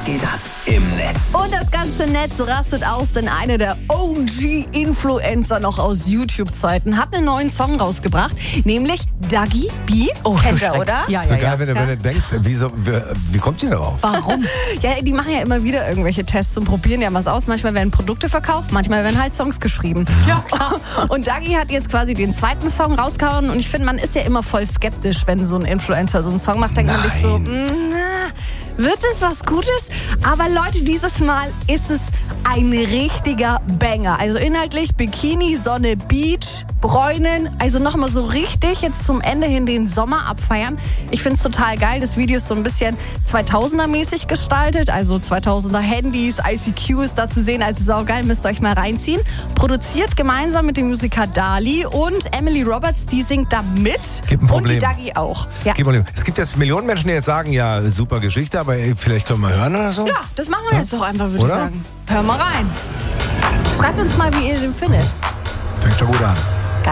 Was geht ab im Netz? Und das ganze Netz rastet aus, denn einer der OG-Influencer noch aus YouTube-Zeiten hat einen neuen Song rausgebracht, nämlich Dagi B. Kennt ihr, oder? Ja, so geil, wenn du denkst, wie kommt die darauf? Warum? Ja, die machen ja immer wieder irgendwelche Tests und probieren ja was aus. Manchmal werden Produkte verkauft, manchmal werden halt Songs geschrieben. Ja, klar. Und Dagi hat jetzt quasi den zweiten Song rausgehauen und ich finde, man ist ja immer voll skeptisch, wenn so ein Influencer so einen Song macht, denkt man sich so, wird es was Gutes? Aber Leute, dieses Mal ist es ein richtiger Banger. Also inhaltlich Bikini, Sonne, Beach, Bräunen. Also nochmal so richtig jetzt zum Ende hin den Sommer abfeiern. Ich finde es total geil. Das Video ist so ein bisschen 2000er-mäßig gestaltet. Also 2000er Handys, ICQ ist da zu sehen. Also saugeil, müsst ihr euch mal reinziehen. Produziert gemeinsam mit dem Musiker Dali und Emily Roberts, die singt da mit. Gibt ein Problem. Und die Dagi auch. Ja. Es gibt jetzt Millionen Menschen, die jetzt sagen, ja, super Geschichte, aber vielleicht können wir hören oder so? Ja, das machen wir jetzt doch einfach, würde ich sagen. Hör mal rein. Schreibt uns mal, wie ihr den findet. Fängt schon gut an.